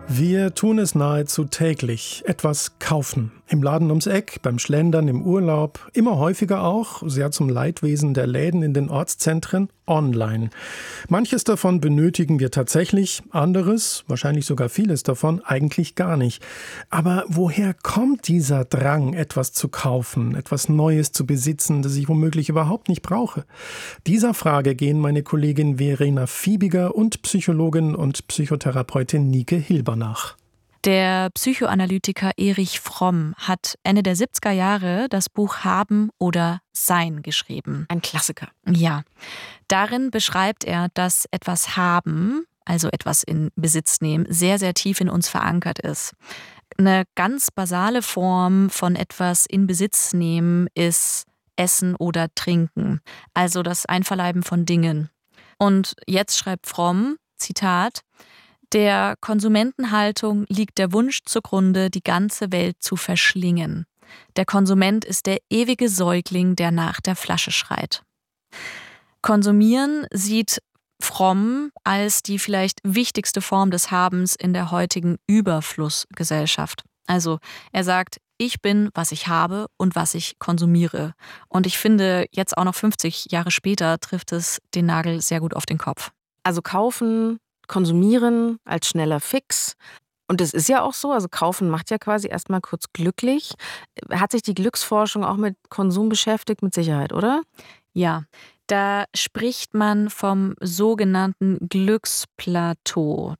Wir tun es nahezu täglich. Etwas kaufen. Im Laden ums Eck, beim Schlendern, im Urlaub. Immer häufiger auch, sehr zum Leidwesen der Läden in den Ortszentren, online. Manches davon benötigen wir tatsächlich, anderes, wahrscheinlich sogar vieles davon, eigentlich gar nicht. Aber woher kommt dieser Drang, etwas zu kaufen, etwas Neues zu besitzen, das ich womöglich überhaupt nicht brauche? Dieser Frage gehen meine Kollegin Verena Fiebiger und Psychologin und Psychotherapeutin Nike Hilber nach. Der Psychoanalytiker Erich Fromm hat Ende der 70er Jahre das Buch Haben oder Sein geschrieben. Ein Klassiker. Ja. Darin beschreibt er, dass etwas haben, also etwas in Besitz nehmen, sehr, sehr tief in uns verankert ist. Eine ganz basale Form von etwas in Besitz nehmen ist Essen oder Trinken, also das Einverleiben von Dingen. Und jetzt schreibt Fromm, Zitat, der Konsumentenhaltung liegt der Wunsch zugrunde, die ganze Welt zu verschlingen. Der Konsument ist der ewige Säugling, der nach der Flasche schreit. Konsumieren sieht Fromm als die vielleicht wichtigste Form des Habens in der heutigen Überflussgesellschaft. Also er sagt, ich bin, was ich habe und was ich konsumiere. Und ich finde, jetzt auch noch 50 Jahre später trifft es den Nagel sehr gut auf den Kopf. Also kaufen, konsumieren als schneller Fix. Und das ist ja auch so, also kaufen macht ja quasi erstmal kurz glücklich. Hat sich die Glücksforschung auch mit Konsum beschäftigt? Mit Sicherheit, oder? Ja, da spricht man vom sogenannten Glücksplateau.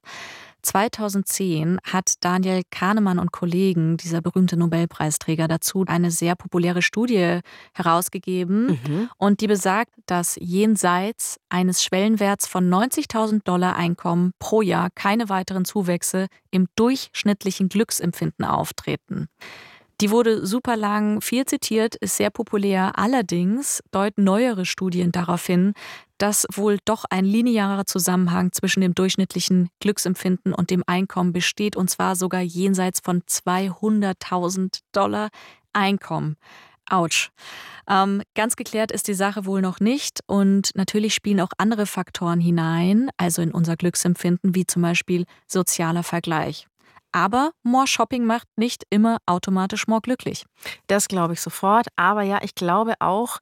2010 hat Daniel Kahnemann und Kollegen, dieser berühmte Nobelpreisträger, dazu eine sehr populäre Studie herausgegeben. Und die besagt, dass jenseits eines Schwellenwerts von $90.000 Einkommen pro Jahr keine weiteren Zuwächse im durchschnittlichen Glücksempfinden auftreten. Die wurde super lang, viel zitiert, ist sehr populär. Allerdings deuten neuere Studien darauf hin, dass wohl doch ein linearer Zusammenhang zwischen dem durchschnittlichen Glücksempfinden und dem Einkommen besteht, und zwar sogar jenseits von $200.000 Einkommen. Autsch. Ganz geklärt ist die Sache wohl noch nicht, und natürlich spielen auch andere Faktoren hinein, also in unser Glücksempfinden, wie zum Beispiel sozialer Vergleich. Aber more Shopping macht nicht immer automatisch more glücklich. Das glaube ich sofort. Aber ja, ich glaube auch,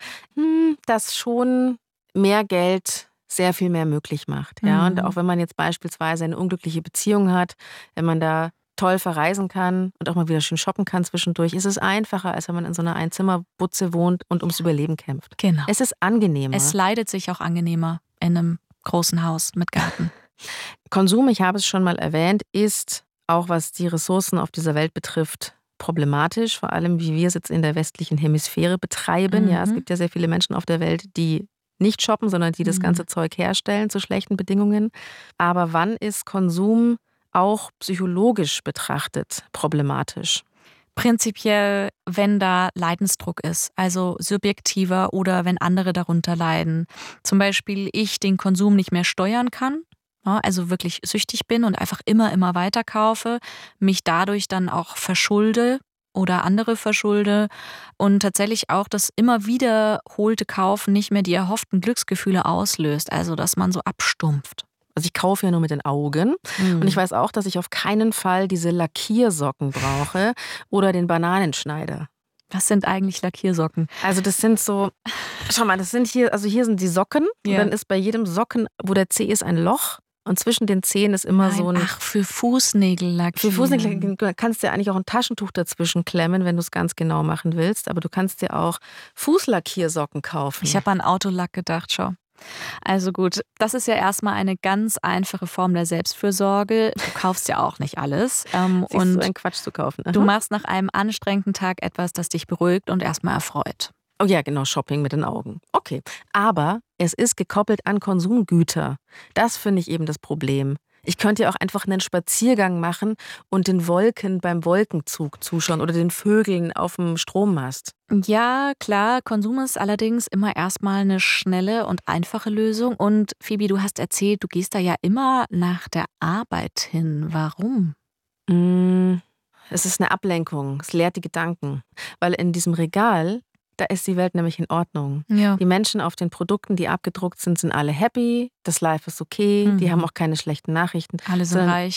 dass schon mehr Geld sehr viel mehr möglich macht. Ja? Und auch wenn man jetzt beispielsweise eine unglückliche Beziehung hat, wenn man da toll verreisen kann und auch mal wieder schön shoppen kann zwischendurch, ist es einfacher, als wenn man in so einer Einzimmerbutze wohnt und ums Überleben kämpft. Genau. Es ist angenehmer. Es leidet sich auch angenehmer in einem großen Haus mit Garten. Konsum, ich habe es schon mal erwähnt, ist auch was die Ressourcen auf dieser Welt betrifft, problematisch. Vor allem, wie wir es jetzt in der westlichen Hemisphäre betreiben. Ja, es gibt ja sehr viele Menschen auf der Welt, die nicht shoppen, sondern die das ganze Zeug herstellen zu schlechten Bedingungen. Aber wann ist Konsum auch psychologisch betrachtet problematisch? Prinzipiell, wenn da Leidensdruck ist, also subjektiver, oder wenn andere darunter leiden. Zum Beispiel ich den Konsum nicht mehr steuern kann, also wirklich süchtig bin und einfach immer weiter kaufe, mich dadurch dann auch verschulde oder andere verschulde und tatsächlich auch das immer wiederholte Kaufen nicht mehr die erhofften Glücksgefühle auslöst, also dass man so abstumpft. Also ich kaufe ja nur mit den Augen und ich weiß auch, dass ich auf keinen Fall diese Lackiersocken brauche oder den Bananenschneider. Was sind eigentlich Lackiersocken? Also das sind so, schau mal, das sind hier, also hier sind die Socken und dann ist bei jedem Socken, wo der Zeh ist, ein Loch. Und zwischen den Zehen ist immer so ein... Ach, für Fußnägel lackieren. Für Fußnägel kannst du ja eigentlich auch ein Taschentuch dazwischen klemmen, wenn du es ganz genau machen willst. Aber du kannst dir auch Fußlackiersocken kaufen. Ich habe an Autolack gedacht, schau. Also gut, das ist ja erstmal eine ganz einfache Form der Selbstfürsorge. Du kaufst ja auch nicht alles. Und so ein Quatsch zu kaufen. Du machst nach einem anstrengenden Tag etwas, das dich beruhigt und erstmal erfreut. Oh ja, genau, Shopping mit den Augen. Okay, aber es ist gekoppelt an Konsumgüter. Das finde ich eben das Problem. Ich könnte ja auch einfach einen Spaziergang machen und den Wolken beim Wolkenzug zuschauen oder den Vögeln auf dem Strommast. Ja, klar, Konsum ist allerdings immer erstmal eine schnelle und einfache Lösung. Und Phoebe, du hast erzählt, du gehst da ja immer nach der Arbeit hin. Warum? Es ist eine Ablenkung, es lehrt die Gedanken. Weil in diesem Regal, da ist die Welt nämlich in Ordnung. Ja. Die Menschen auf den Produkten, die abgedruckt sind, sind alle happy, das Life ist okay, die haben auch keine schlechten Nachrichten. Alle sind reich.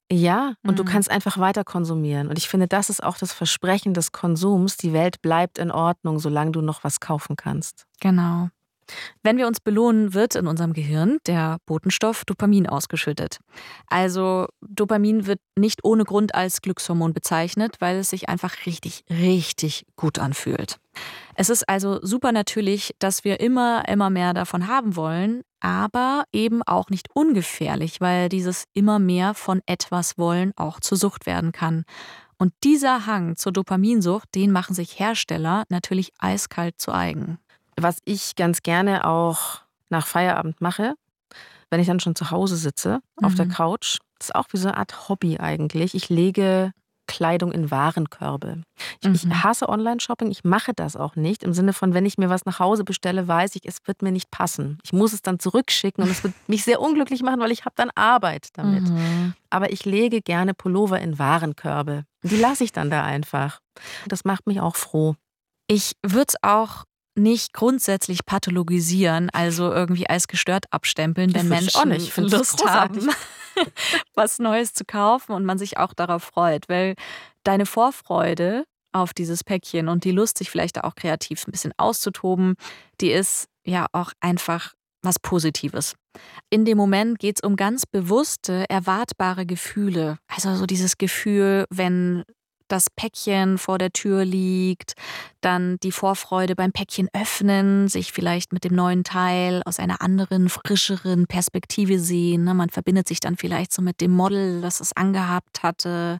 Ja, und du kannst einfach weiter konsumieren. Und ich finde, das ist auch das Versprechen des Konsums. Die Welt bleibt in Ordnung, solange du noch was kaufen kannst. Genau. Wenn wir uns belohnen, wird in unserem Gehirn der Botenstoff Dopamin ausgeschüttet. Also Dopamin wird nicht ohne Grund als Glückshormon bezeichnet, weil es sich einfach richtig, richtig gut anfühlt. Es ist also super natürlich, dass wir immer mehr davon haben wollen, aber eben auch nicht ungefährlich, weil dieses immer mehr von etwas wollen auch zur Sucht werden kann. Und dieser Hang zur Dopaminsucht, den machen sich Hersteller natürlich eiskalt zu eigen. Was ich ganz gerne auch nach Feierabend mache, wenn ich dann schon zu Hause sitze, auf der Couch, das ist auch wie so eine Art Hobby eigentlich. Ich lege Kleidung in Warenkörbe. Ich hasse Online-Shopping, ich mache das auch nicht. Im Sinne von, wenn ich mir was nach Hause bestelle, weiß ich, es wird mir nicht passen. Ich muss es dann zurückschicken und es wird mich sehr unglücklich machen, weil ich habe dann Arbeit damit. Aber ich lege gerne Pullover in Warenkörbe. Die lasse ich dann da einfach. Das macht mich auch froh. Ich würde es auch nicht grundsätzlich pathologisieren, also irgendwie als gestört abstempeln, wenn Menschen Lust haben, was Neues zu kaufen und man sich auch darauf freut. Weil deine Vorfreude auf dieses Päckchen und die Lust, sich vielleicht auch kreativ ein bisschen auszutoben, die ist ja auch einfach was Positives. In dem Moment geht es um ganz bewusste, erwartbare Gefühle. Also so dieses Gefühl, wenn das Päckchen vor der Tür liegt, dann die Vorfreude beim Päckchen öffnen, sich vielleicht mit dem neuen Teil aus einer anderen, frischeren Perspektive sehen. Man verbindet sich dann vielleicht so mit dem Model, das es angehabt hatte.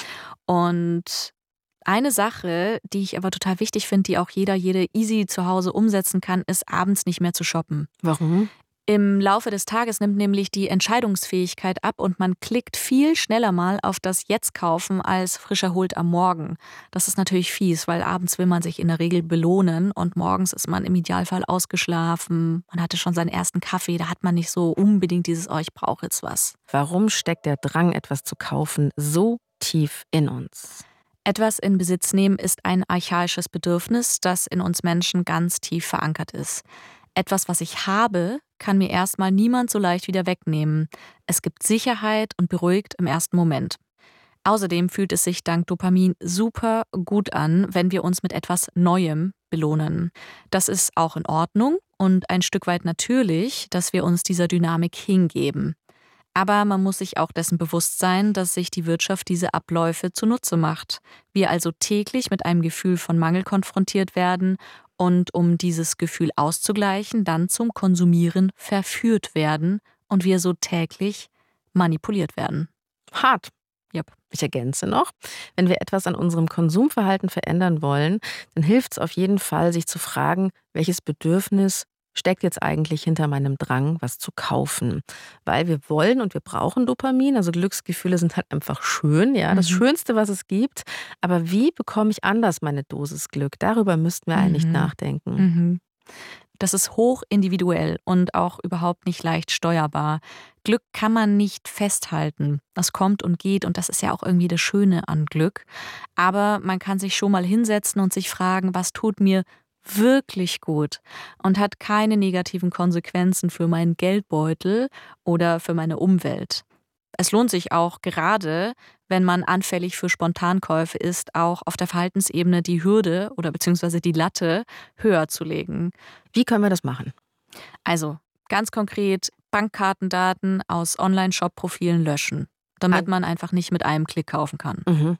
Und eine Sache, die ich aber total wichtig finde, die auch jede easy zu Hause umsetzen kann, ist abends nicht mehr zu shoppen. Warum? Im Laufe des Tages nimmt nämlich die Entscheidungsfähigkeit ab und man klickt viel schneller mal auf das Jetzt-Kaufen als frisch erholt am Morgen. Das ist natürlich fies, weil abends will man sich in der Regel belohnen und morgens ist man im Idealfall ausgeschlafen. Man hatte schon seinen ersten Kaffee, da hat man nicht so unbedingt dieses, oh, ich brauche jetzt was. Warum steckt der Drang, etwas zu kaufen, so tief in uns? Etwas in Besitz nehmen ist ein archaisches Bedürfnis, das in uns Menschen ganz tief verankert ist. Etwas, was ich habe, kann mir erstmal niemand so leicht wieder wegnehmen. Es gibt Sicherheit und beruhigt im ersten Moment. Außerdem fühlt es sich dank Dopamin super gut an, wenn wir uns mit etwas Neuem belohnen. Das ist auch in Ordnung und ein Stück weit natürlich, dass wir uns dieser Dynamik hingeben. Aber man muss sich auch dessen bewusst sein, dass sich die Wirtschaft diese Abläufe zunutze macht. Wir also täglich mit einem Gefühl von Mangel konfrontiert werden und um dieses Gefühl auszugleichen, dann zum Konsumieren verführt werden und wir so täglich manipuliert werden. Hart. Yep. Ich ergänze noch, wenn wir etwas an unserem Konsumverhalten verändern wollen, dann hilft es auf jeden Fall, sich zu fragen, welches Bedürfnis steckt jetzt eigentlich hinter meinem Drang, was zu kaufen. Weil wir wollen und wir brauchen Dopamin, also Glücksgefühle sind halt einfach schön, ja, das Schönste, was es gibt. Aber wie bekomme ich anders meine Dosis Glück? Darüber müssten wir eigentlich nachdenken. Das ist hoch individuell und auch überhaupt nicht leicht steuerbar. Glück kann man nicht festhalten. Das kommt und geht und das ist ja auch irgendwie das Schöne an Glück. Aber man kann sich schon mal hinsetzen und sich fragen, was tut mir wirklich gut und hat keine negativen Konsequenzen für meinen Geldbeutel oder für meine Umwelt. Es lohnt sich auch gerade, wenn man anfällig für Spontankäufe ist, auch auf der Verhaltensebene die Hürde oder beziehungsweise die Latte höher zu legen. Wie können wir das machen? Also ganz konkret Bankkartendaten aus Online-Shop-Profilen löschen, damit man einfach nicht mit einem Klick kaufen kann.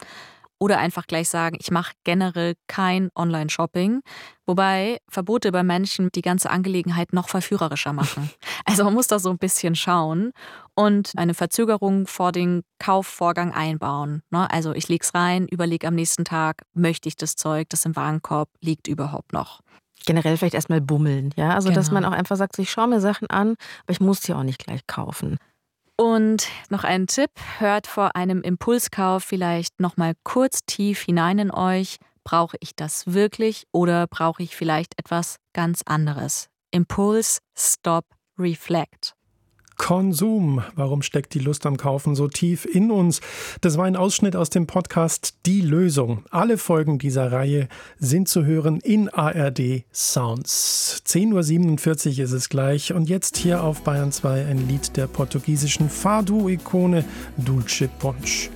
Oder einfach gleich sagen, ich mache generell kein Online-Shopping. Wobei Verbote bei Menschen die ganze Angelegenheit noch verführerischer machen. Also man muss da so ein bisschen schauen und eine Verzögerung vor den Kaufvorgang einbauen. Also ich leg's rein, überlege am nächsten Tag, möchte ich das Zeug, das im Warenkorb liegt überhaupt noch. Generell vielleicht erstmal bummeln, ja? Also dass man auch einfach sagt, ich schaue mir Sachen an, aber ich muss die auch nicht gleich kaufen. Und noch ein Tipp, hört vor einem Impulskauf vielleicht noch mal kurz tief hinein in euch. Brauche ich das wirklich oder brauche ich vielleicht etwas ganz anderes? Impuls, Stop, Reflect. Konsum. Warum steckt die Lust am Kaufen so tief in uns? Das war ein Ausschnitt aus dem Podcast Die Lösung. Alle Folgen dieser Reihe sind zu hören in ARD Sounds. 10.47 Uhr ist es gleich. Und jetzt hier auf Bayern 2 ein Lied der portugiesischen Fado-Ikone Dulce Ponche.